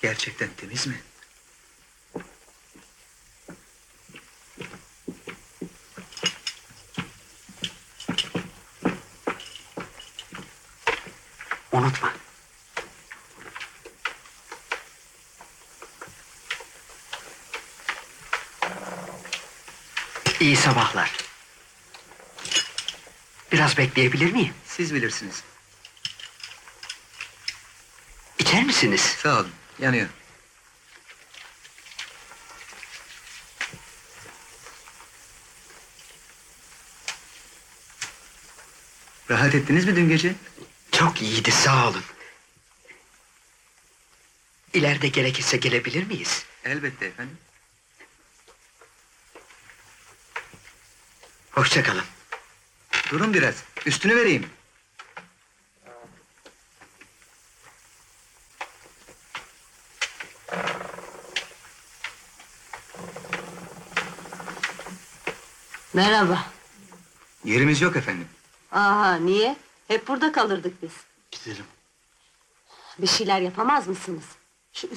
Gerçekten temiz mi? Unutma. İyi sabahlar. Biraz bekleyebilir miyim? Siz bilirsiniz. İçer misiniz? Sağ olun, yanıyor. Rahat ettiniz mi dün gece? Çok iyiydi, sağ olun. İleride gerekirse gelebilir miyiz? Elbette efendim. Hoşça kalın. Durun biraz, üstünü vereyim. Merhaba. Yerimiz yok efendim. Aha, niye? Hep burada kalırdık biz. Gidelim. Bir şeyler yapamaz mısınız?